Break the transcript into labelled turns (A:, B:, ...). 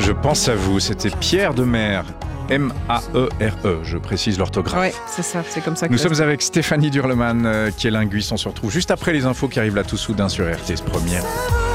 A: Je pense à vous, c'était Pierre de Mer. M-A-E-R-E, je précise l'orthographe.
B: Oui, c'est ça, c'est comme ça que
A: Nous
B: ça
A: sommes avec Stéphanie Durleman, qui est linguiste. On se retrouve juste après les infos qui arrivent là tout soudain sur RTS Première.